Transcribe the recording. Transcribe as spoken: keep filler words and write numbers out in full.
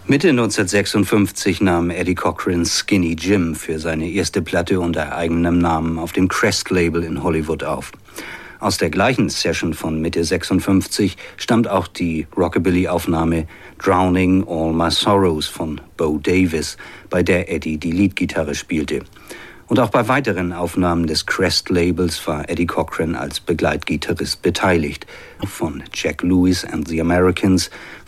Mitte neunzehnhundertsechsundfünfzig nahm Eddie Cochran Skinny Jim für seine erste Platte unter eigenem Namen auf dem Crest-Label in Hollywood auf. Aus der gleichen Session von Mitte sechsundfünfzig stammt auch die Rockabilly-Aufnahme Drowning All My Sorrows von Bo Davis, bei der Eddie die Leadgitarre spielte. Und auch bei weiteren Aufnahmen des Crest-Labels war Eddie Cochran als Begleitgitarrist beteiligt. Von Jack Lewis and the Americans,